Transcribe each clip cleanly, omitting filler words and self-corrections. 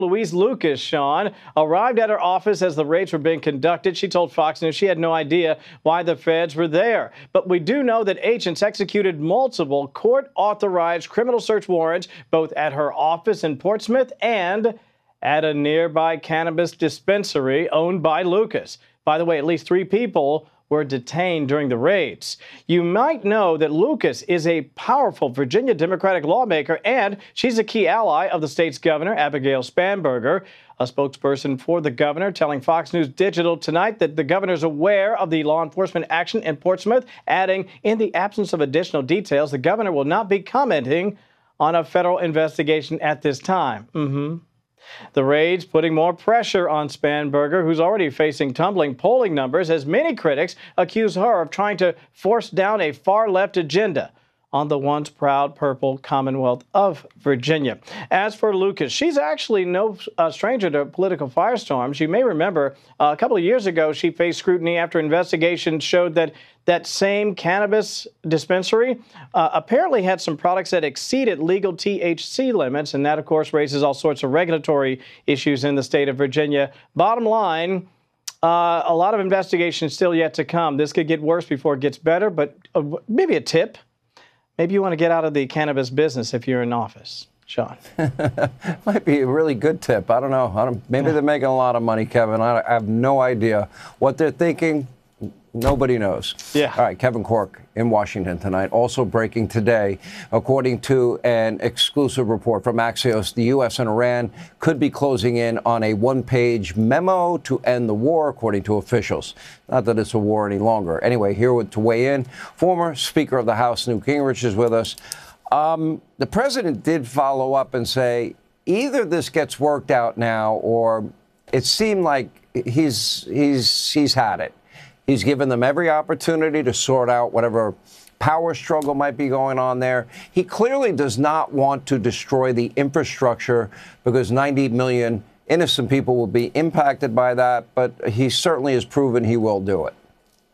Louise Lucas, Sean, arrived at her office as the raids were being conducted. She told Fox News she had no idea why the feds were there. But we do know that agents executed multiple court-authorized criminal search warrants, both at her office in Portsmouth and at a nearby cannabis dispensary owned by Lucas. By the way, at least 3 people were detained during the raids. You might know that Lucas is a powerful Virginia Democratic lawmaker, and she's a key ally of the state's governor, Abigail Spanberger. A spokesperson for the governor telling Fox News Digital tonight that the governor's aware of the law enforcement action in Portsmouth, adding, in the absence of additional details, the governor will not be commenting on a federal investigation at this time. The raids putting more pressure on Spanberger, who's already facing tumbling polling numbers, as many critics accuse her of trying to force down a far-left agenda on the once proud purple Commonwealth of Virginia. As for Lucas, she's actually no stranger to political firestorms. You may remember a couple of years ago, she faced scrutiny after investigations showed that that same cannabis dispensary apparently had some products that exceeded legal THC limits, and that, of course, raises all sorts of regulatory issues in the state of Virginia. Bottom line, a lot of investigations still yet to come. This could get worse before it gets better, but maybe a tip. Maybe you want to get out of the cannabis business if you're in office. Sean. Might be a really good tip. I don't know. Maybe they're making a lot of money, Kevin. I have no idea what they're thinking. Nobody knows. Yeah. All right, Kevin Corke in Washington tonight. Also breaking today, according to an exclusive report from Axios, the U.S. and Iran could be closing in on a one-page memo to end the war, according to officials. Not that it's a war any longer. Anyway, here to weigh in, former Speaker of the House, Newt Gingrich, is with us. The president did follow up and say either this gets worked out now, or it seemed like he's had it. He's given them every opportunity to sort out whatever power struggle might be going on there. He clearly does not want to destroy the infrastructure because 90 million innocent people will be impacted by that, but he certainly has proven he will do it.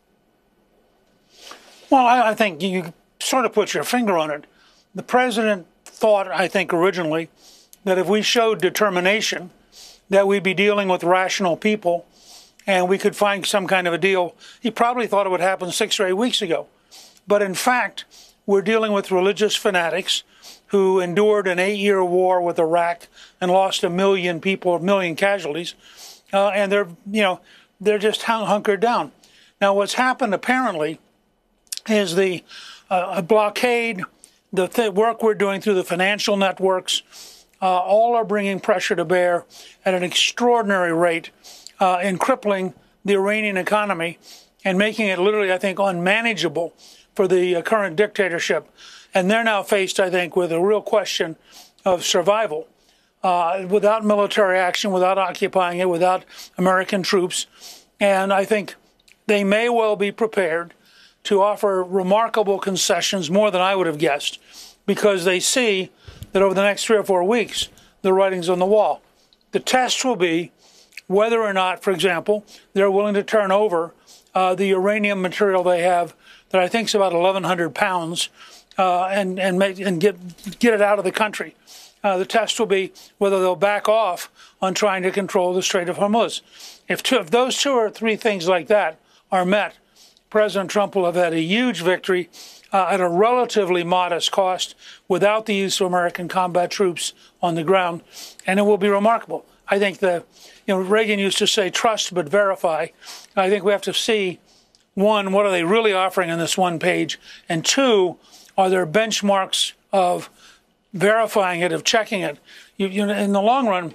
Well, I think you sort of put your finger on it. The president thought, I think originally, that if we showed determination, that we'd be dealing with rational people and we could find some kind of a deal. He probably thought it would happen 6 or 8 weeks ago. But in fact, we're dealing with religious fanatics who endured an 8-year war with Iraq and lost 1 million people, 1 million casualties. And they're just hunkered down. Now, what's happened apparently is the blockade, the work we're doing through the financial networks, all are bringing pressure to bear at an extraordinary rate in crippling the Iranian economy and making it literally, I think, unmanageable for the current dictatorship. And they're now faced, I think, with a real question of survival. Without military action, without occupying it, without American troops. And I think they may well be prepared to offer remarkable concessions, more than I would have guessed, because they see that over the next 3 or 4 weeks, the writing's on the wall. The test will be whether or not, for example, they're willing to turn over the uranium material they have that I think is about 1,100 pounds and get it out of the country. The test will be whether they'll back off on trying to control the Strait of Hormuz. If those 2 or 3 things like that are met, President Trump will have had a huge victory at a relatively modest cost without the use of American combat troops on the ground, and it will be remarkable. I think Reagan used to say trust but verify. I think we have to see, 1, what are they really offering on this one page, and 2, are there benchmarks of verifying it, of checking it? In the long run,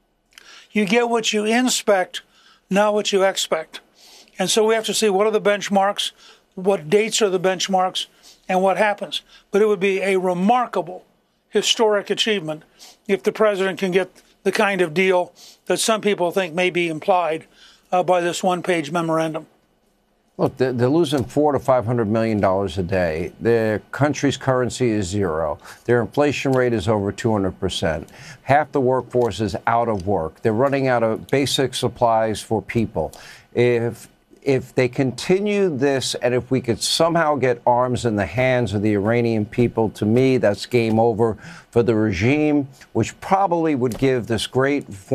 you get what you inspect, not what you expect. And so we have to see what are the benchmarks, what dates are the benchmarks, and what happens. But it would be a remarkable, historic achievement if the president can get the kind of deal that some people think may be implied by this one-page memorandum. Look, they're losing $400 to $500 million a day. Their country's currency is 0. Their inflation rate is over 200%. Half the workforce is out of work. They're running out of basic supplies for people. If if they continue this, and if we could somehow get arms in the hands of the Iranian people, to me, that's game over for the regime, which probably would give this great